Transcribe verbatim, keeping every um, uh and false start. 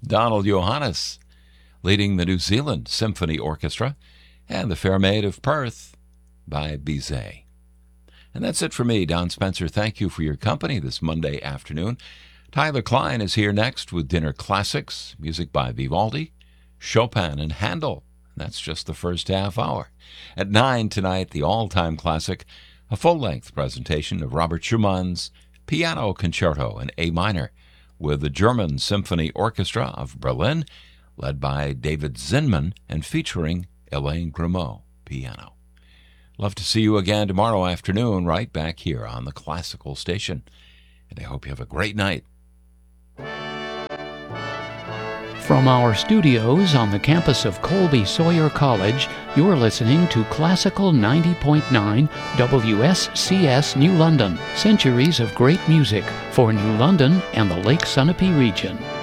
Donald Johannes, leading the New Zealand Symphony Orchestra, and The Fair Maid of Perth by Bizet. And that's it for me, Don Spencer. Thank you for your company this Monday afternoon. Tyler Klein is here next with Dinner Classics, music by Vivaldi, Chopin, and Handel. That's just the first half hour. At nine tonight, the all-time classic, a full-length presentation of Robert Schumann's Piano Concerto in A minor with the German Symphony Orchestra of Berlin, led by David Zinman and featuring Elaine Grimaud, piano. Love to see you again tomorrow afternoon right back here on the Classical Station. And I hope you have a great night. From our studios on the campus of Colby Sawyer College, you're listening to Classical ninety point nine W S C S New London. Centuries of great music for New London and the Lake Sunapee region.